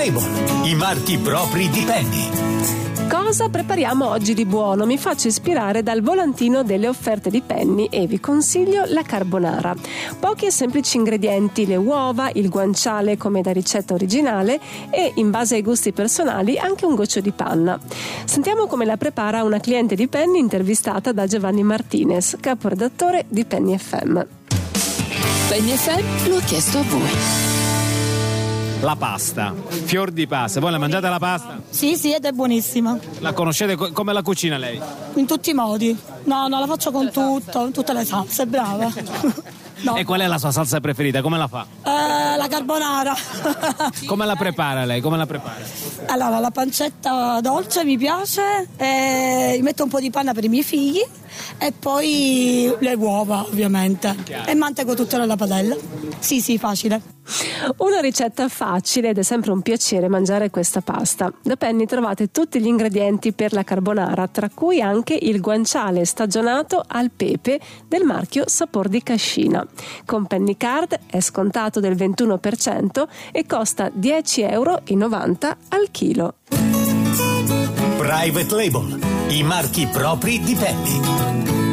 Label, i marchi propri di Penny. Cosa prepariamo oggi di buono? Mi faccio ispirare dal volantino delle offerte di Penny e vi consiglio la carbonara. Pochi e semplici ingredienti: le uova, il guanciale come da ricetta originale e, in base ai gusti personali, anche un goccio di panna. Sentiamo come la prepara una cliente di Penny intervistata da Giovanni Martinez, caporedattore di Penny FM. Penny FM lo ha chiesto a voi. La pasta, fior di pasta. Voi la mangiate la pasta? Sì, ed è buonissima. La conoscete? Come la cucina lei? In tutti i modi. No, la faccio con tutto, tutte le salse, brava. No. E qual è la sua salsa preferita? Come la fa? La carbonara. Come la prepara lei? Come la prepara? Allora, la pancetta dolce mi piace, metto un po' di panna per i miei figli e poi le uova, ovviamente. E mantengo tutto nella padella. Sì, facile. Una ricetta facile ed è sempre un piacere mangiare questa pasta. Da Penny trovate tutti gli ingredienti per la carbonara, tra cui anche il guanciale stagionato al pepe del marchio Sapor di Cascina. Con Penny Card è scontato del 21% e costa €10,90 al chilo. Private Label, i marchi propri di Penny.